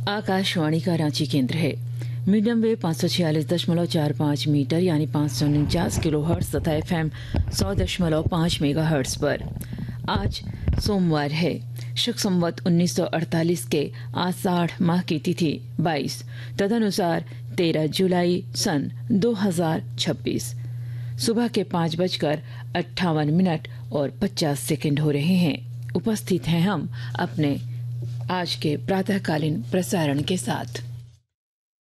आकाशवाणी का रांची केंद्र है। मीडियम वेव 546.45 मीटर यानी 549 किलो हर्ट्ज तथा FM 100.5 मेगा हर्ट्ज पर। आज सोमवार है, शक संवत 1948 के आषाढ़ माह की तिथि 22 तदनुसार 13 जुलाई सन 2026। सुबह के 5:58 और 50 हो रहे हैं। उपस्थित हैं हम अपने आज के प्रातःकालीन प्रसारण के साथ।